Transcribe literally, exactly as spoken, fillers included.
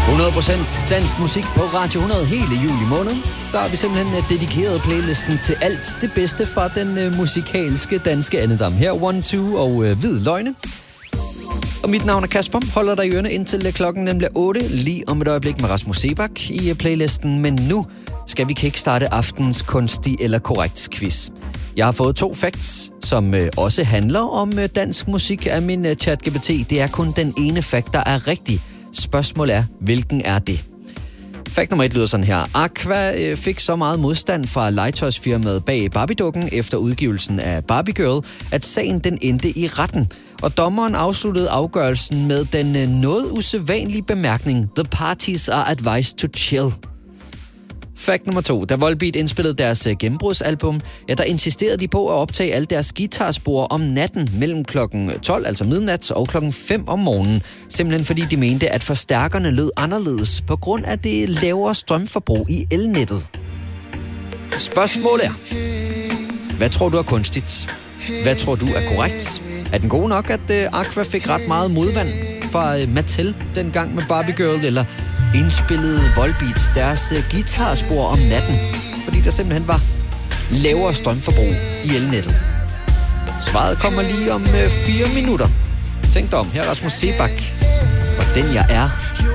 hundrede procent dansk musik på Radio hundrede hele juli måned. Så har vi simpelthen dedikeret playlisten til alt det bedste fra den uh, musikalske danske andedam. Her One Two og uh, Hvid Løgne. Og mit navn er Kasper. Holder dig i ørene indtil klokken nemlig otte. Lige om et øjeblik med Rasmus Sebak i uh, playlisten. Men nu skal vi kickstarte aftens kunstig eller korrekt quiz. Jeg har fået to facts, som uh, også handler om uh, dansk musik af min uh, ChatGPT. Det er kun den ene fact, der er rigtig. Spørgsmålet er, hvilken er det? Fakt nummer et lyder sådan her. Aqua øh, fik så meget modstand fra legetøjsfirmaet bag Barbie-dukken efter udgivelsen af Barbie Girl, at sagen den endte i retten. Og dommeren afsluttede afgørelsen med den øh, noget usædvanlige bemærkning: The parties are advised to chill. Fakt nummer to. Da Volbeat indspillede deres gennembrudsalbum, ja, der insisterede de på at optage alle deres guitarspor om natten mellem klokken tolv, altså midnat, og klokken fem om morgenen. Simpelthen fordi de mente, at forstærkerne lød anderledes på grund af det lavere strømforbrug i elnettet. Spørgsmålet er, hvad tror du er kunstigt? Hvad tror du er korrekt? Er den god nok, at uh, Aqua fik ret meget modvand fra uh, Mattel dengang med Barbie Girl, eller indspillede Volbeat deres uh, guitarspor om natten, fordi der simpelthen var lavere strømforbrug i elnettet? Svaret kommer lige om uh, fire minutter. Tænk dig om, her er Rasmus Sebak, og den jeg er.